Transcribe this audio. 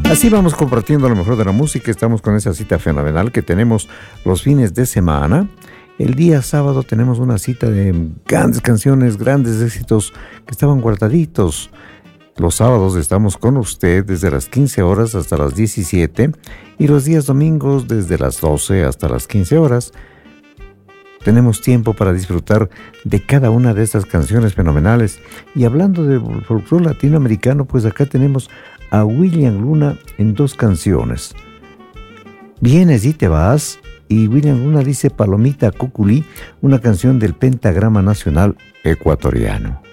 Así vamos compartiendo lo mejor de la música. Estamos con esa cita fenomenal que tenemos los fines de semana. El día sábado tenemos una cita de grandes canciones, grandes éxitos que estaban guardaditos. Los sábados estamos con usted desde las 15 horas hasta las 17 y los días domingos desde las 12 hasta las 15 horas. Tenemos tiempo para disfrutar de cada una de estas canciones fenomenales. Y hablando de folclore latinoamericano, pues acá tenemos a William Luna en dos canciones. Vienes y te vas, y William Luna dice Palomita Cuculí, una canción del Pentagrama Nacional Ecuatoriano.